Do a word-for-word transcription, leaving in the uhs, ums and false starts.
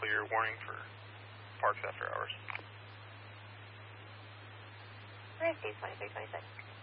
cancel your warning for parks after hours. Receive twenty-three twenty-six.